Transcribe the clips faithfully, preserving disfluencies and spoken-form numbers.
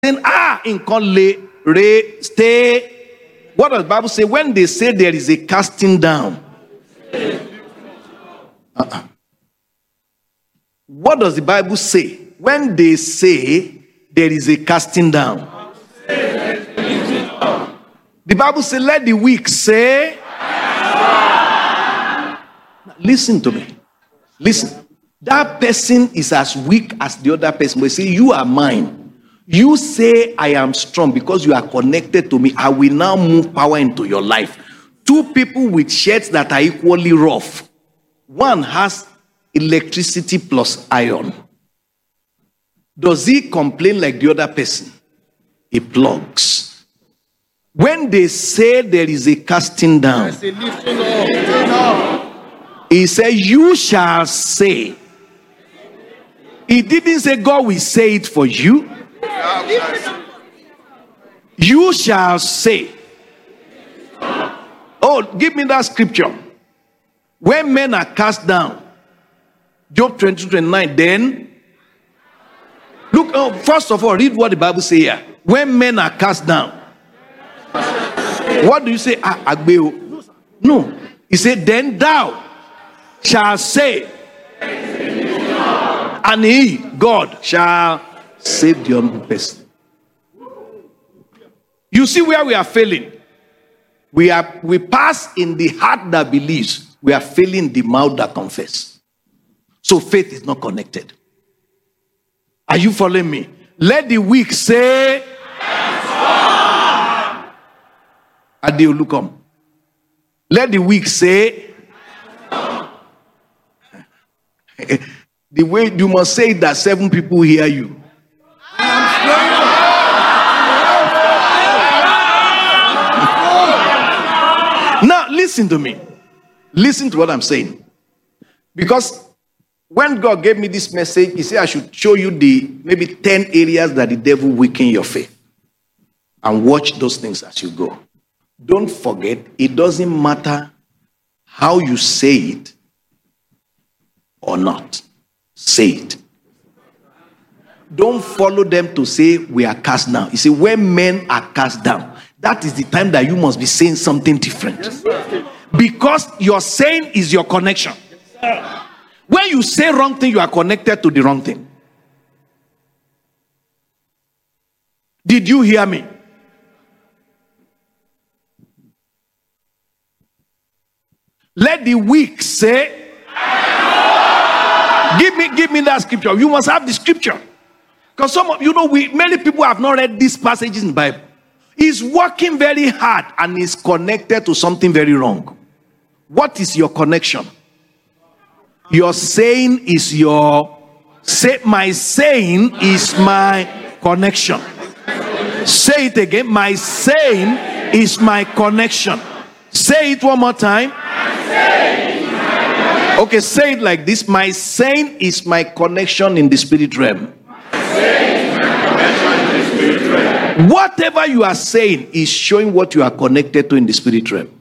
Then ah in le re stay. What does the Bible say? When they say there is a casting down. Uh-uh. What does the Bible say? When they say there is a casting down. The Bible says, let the weak say. Listen to me. Listen. That person is as weak as the other person. But say, you are mine. You say, I am strong because you are connected to me. I will now move power into your life. Two people with shirts that are equally rough. One has electricity plus iron. Does he complain like the other person? He plugs. When they say there is a casting down, he said, you shall say. He didn't say God will say it for you. You shall say. Oh, give me that scripture. When men are cast down, Job twenty-two twenty-nine, then look, oh, first of all, read what the Bible says here. When men are cast down, what do you say? Ah, Agbeo. No. He said, then thou shall say, and he, God, shall save the humble person. You see where we are failing. We are we pass in the heart that believes. We are failing the mouth that confess. So faith is not connected. Are you following me? Let the weak say, Adio, look on. Let the weak say, the way you must say that seven people hear you. Now listen to me. Listen to what I'm saying. Because when God gave me this message, he said I should show you the maybe ten areas that the devil weaken your faith. And watch those things as you go. Don't forget, it doesn't matter how you say it or not. Say it. Don't follow them to say we are cast down. You see, when men are cast down, that is the time that you must be saying something different. Yes, because your saying is your connection. Yes, when you say wrong thing, you are connected to the wrong thing. Did you hear me? Let the weak say, give me, give me that scripture. You must have the scripture. Because some of you know, we many people have not read these passages in the Bible. He's working very hard and is connected to something very wrong. What is your connection? Your saying is your say. My saying is my connection. Say it again. My saying is my connection. Say it one more time. Okay, say it like this. My saying is my connection in the spirit realm. Whatever you are saying is showing what you are connected to in the spirit realm.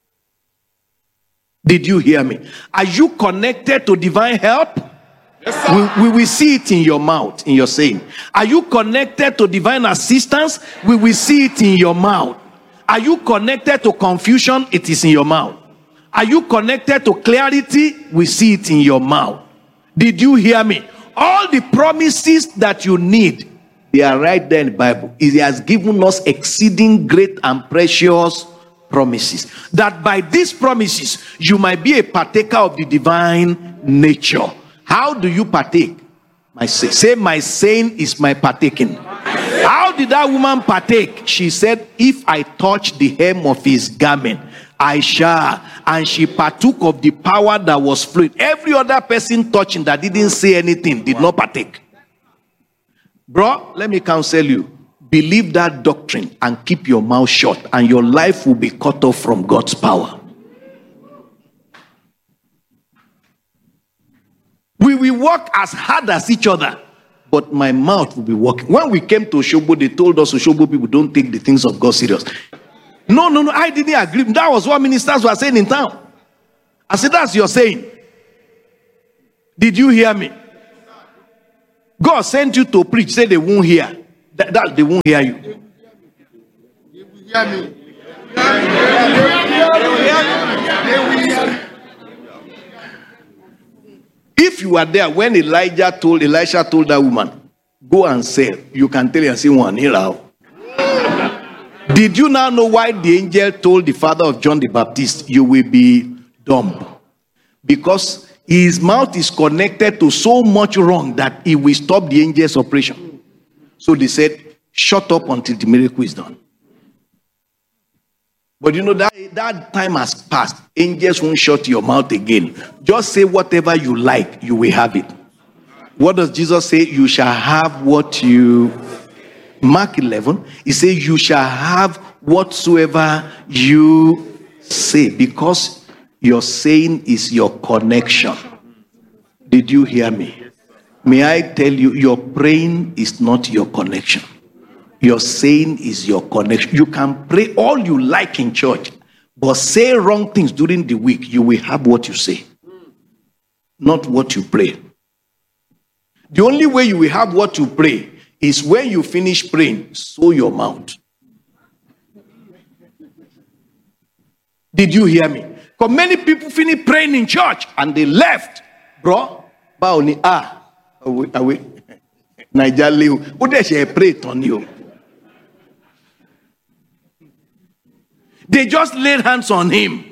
Did you hear me? Are you connected to divine help? Yes, we, we will see it in your mouth, in your saying. Are you connected to divine assistance? We will see it in your mouth. Are you connected to confusion? It is in your mouth. Are you connected to clarity? We see it in your mouth. Did you hear me? All the promises that you need, they are right there in the Bible. He has given us exceeding great and precious promises. That by these promises, you might be a partaker of the divine nature. How do you partake? My say, say my saying is my partaking. How did that woman partake? She said, if I touch the hem of his garment, I shall. And she partook of the power that was flowing. Every other person touching that didn't say anything did not partake. Bro, let me counsel you. Believe that doctrine and keep your mouth shut, and your life will be cut off from God's power. We will work as hard as each other, but my mouth will be working. When we came to Oshobo, they told us Oshobo people don't take the things of God serious. No, no, no, I didn't agree. That was what ministers were saying in town. I said, that's your saying. Did you hear me? God sent you to preach, say they won't hear. That, that they won't hear you. They will hear me. They will hear me. If you are there when Elijah told Elisha told that woman, go and sell, you can tell her and say one here. Did you now know why the angel told the father of John the Baptist, you will be dumb? Because his mouth is connected to so much wrong that it will stop the angel's operation. So they said, shut up until the miracle is done. But you know that that time has passed. Angels won't shut your mouth again. Just say whatever you like, you will have it. What does Jesus say? You shall have what you... Mark eleven, he says, you shall have whatsoever you say, because your saying is your connection. Did you hear me? May I tell you, your praying is not your connection. Your saying is your connection. You can pray all you like in church, but say wrong things during the week, you will have what you say, not what you pray. The only way you will have what you pray is when you finish praying, sew your mouth. Did you hear me? Because many people finish praying in church and they left. Bro, baoni ah, awe awe, Niger Leo, what they say pray on you? They just laid hands on him.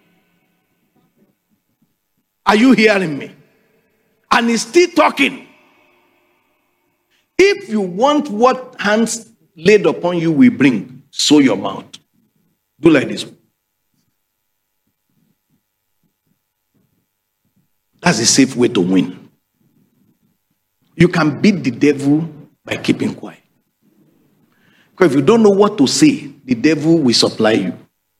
Are you hearing me? And he's still talking. If you want what hands laid upon you will bring, sew your mouth. Do like this. That's a safe way to win. You can beat the devil by keeping quiet. Because if you don't know what to say, the devil will supply you.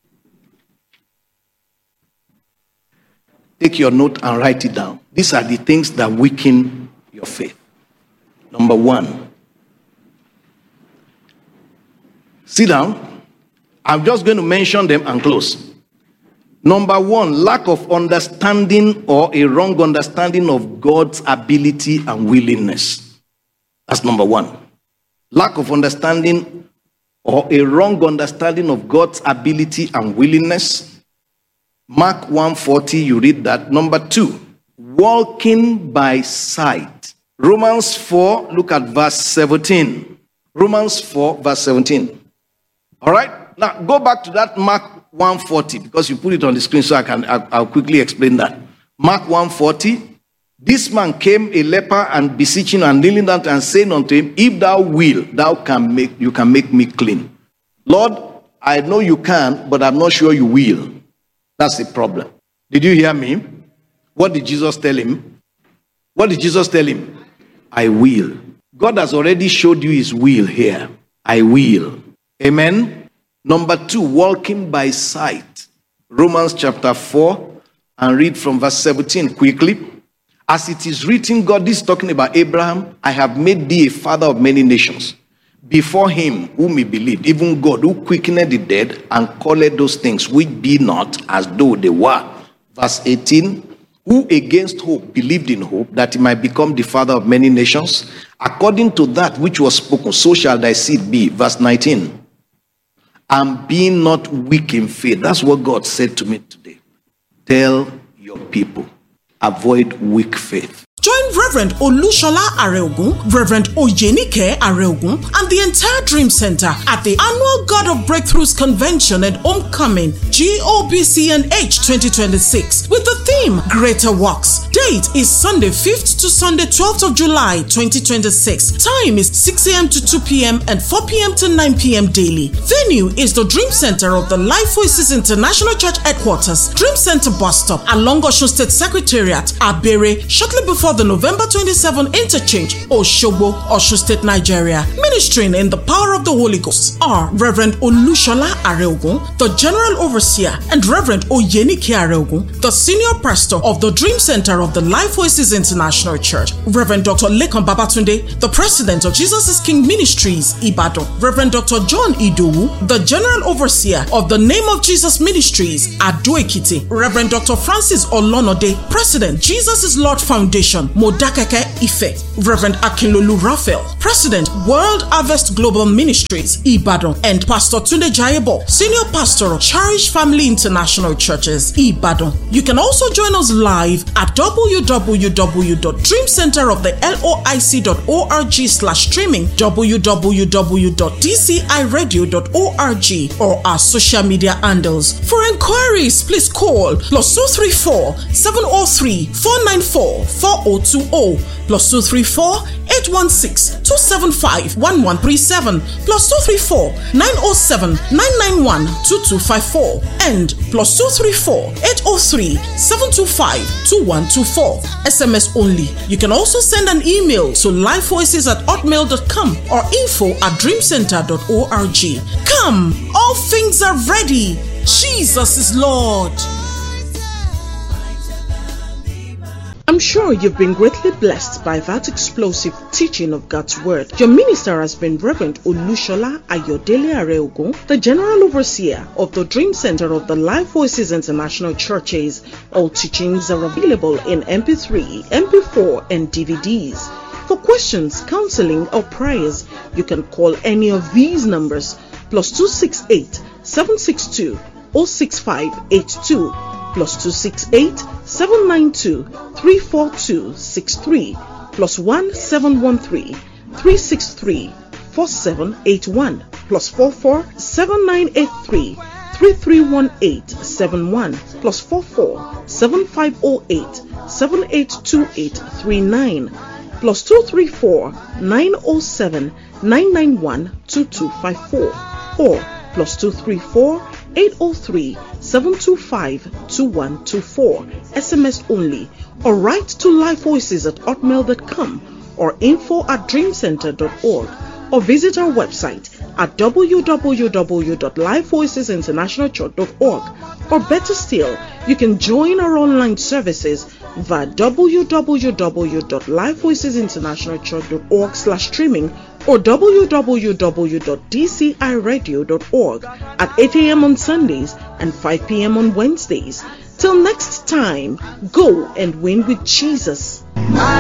Take your note and write it down. These are the things that weaken your faith. Number one. Sit down. I'm just going to mention them and close. Number one, lack of understanding or a wrong understanding of God's ability and willingness. That's number one. Lack of understanding or a wrong understanding of God's ability and willingness. Mark one forty, you read that. Number two, walking by sight. Romans four, look at verse seventeen. Romans four, verse seventeen. All right? Now, go back to that Mark one forty, because you put it on the screen so I can, I'll, I'll quickly explain that. Mark one forty, this man came a leper and beseeching and kneeling down and saying unto him, if thou will, thou can make, you can make me clean. Lord, I know you can, but I'm not sure you will. That's the problem. Did you hear me? What did Jesus tell him? What did Jesus tell him? I will. God has already showed you his will here. I will. Amen. Number two, walking by sight. Romans chapter four, and read from verse seventeen quickly. As it is written, God, this is talking about Abraham, I have made thee a father of many nations. Before him whom he believed, even God who quickened the dead and called those things which be not as though they were. Verse eighteen, who against hope believed in hope, that he might become the father of many nations. According to that which was spoken, so shall thy seed be. Verse nineteen, and being not weak in faith. That's what God said to me today. Tell your people, avoid weak faith. Join Reverend Olushola Areogun, Reverend Oyenike Areogun, and the entire Dream Center at the annual God of Breakthroughs Convention and Homecoming G O B C N H twenty twenty-six with the theme Greater Works. Date is Sunday fifth to Sunday twelfth of July twenty twenty-six. Time is six a.m. to two p.m. and four p.m. to nine p.m. daily. Venue is the Dream Center of the Life Voices International Church Headquarters, Dream Center Bus Stop along Osun State Secretariat, Abere, shortly before the November twenty-seventh interchange, Osogbo, Osun State, Nigeria. Ministering in the power of the Holy Ghost are Reverend Olushola Areogun, the General Overseer, and Reverend Oyenike Areogun, the Senior Pastor of the Dream Center of the Life Voices International Church. Reverend Doctor Lekan Babatunde, the President of Jesus is King Ministries, Ibadan. Reverend Doctor John Idowu, the General Overseer of the Name of Jesus Ministries, Ado Ekiti. Reverend Doctor Francis Olonode, President, Jesus is Lord Foundation, Foundation, Modakeke Ife. Reverend Akinlolu Raphael, President, World Harvest Global Ministries, Ibadan, and Pastor Tunde Jayebo, Senior Pastor of Cherish Family International Churches, Ibadan. You can also join us live at w w w dot dream center of the loic dot org slash streaming, w w w dot d c i radio dot org, or our social media handles. For inquiries, please call plus two three four, seven zero three, four nine four, four zero two zero, plus two three four, eight one six, two seven five, one one three seven, plus two three four, nine zero seven, nine nine one, two two five four, and plus two three four, eight zero three, seven two five, two one two four. S M S only. You can also send an email to livevoices at hotmail dot com or info at dream center dot org. Come, all things are ready. Jesus is Lord. I'm sure you've been greatly blessed by that explosive teaching of God's Word. Your minister has been Reverend Olushola Ayodele Areogun, the General Overseer of the Dream Center of the Life Voices International Churches. All teachings are available in M P three, M P four, and D V Ds. For questions, counseling, or prayers, you can call any of these numbers: plus two six eight, seven six two, zero six five eight two, plus two six eight, seven nine two, three four two six three, plus one seven one three, three six three, four seven eight one, plus four four, seven nine eight three, three three one eight seven one, plus four four, seven five zero eight, seven eight two eight three nine, plus two three four, nine zero seven, nine nine one two two five four, or plus two three four, eight zero three, seven two five, two one two four. S M S only, or write to livevoices at hotmail dot com or info at dream center dot org, or visit our website at w w w dot live voices international church dot org. Or better still, you can join our online services via w w w dot live voices international church dot org slash streaming or w w w dot d c i radio dot org at eight a.m. on Sundays and five p.m. on Wednesdays. Till next time, go and win with Jesus.